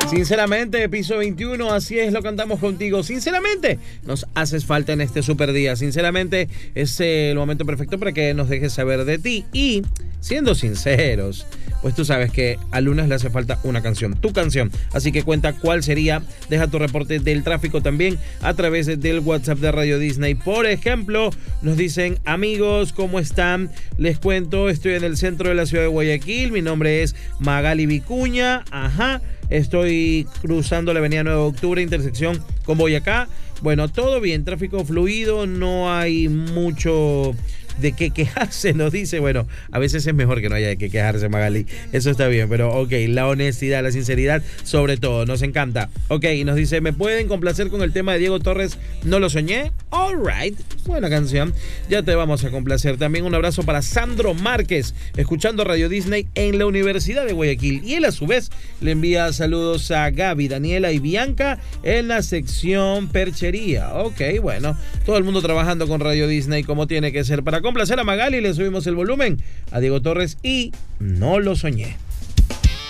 Sinceramente, piso 21, así es, lo cantamos contigo. Sinceramente, nos haces falta en este super día. Sinceramente, es el momento perfecto para que nos dejes saber de ti. Y, siendo sinceros, pues tú sabes que al lunes le hace falta una canción, tu canción. Así que cuenta cuál sería. Deja tu reporte del tráfico también a través del WhatsApp de Radio Disney. Por ejemplo, nos dicen: amigos, ¿cómo están? Les cuento, estoy en el centro de la ciudad de Guayaquil. Mi nombre es Magali Vicuña. Ajá. Estoy cruzando la avenida 9 de octubre, intersección con Boyacá. Bueno, todo bien, tráfico fluido, no hay mucho de qué quejarse, nos dice. Bueno, a veces es mejor que no haya de qué quejarse, Magali. Eso está bien, pero ok, la honestidad, la sinceridad, sobre todo, nos encanta. Ok, nos dice: ¿me pueden complacer con el tema de Diego Torres? No lo soñé. All right, buena canción. Ya te vamos a complacer. También un abrazo para Sandro Márquez, escuchando Radio Disney en la Universidad de Guayaquil. Y él a su vez le envía saludos a Gaby, Daniela y Bianca en la sección perchería. Ok, bueno, todo el mundo trabajando con Radio Disney como tiene que ser. Para complacer a Magali le subimos el volumen a Diego Torres y No lo soñé.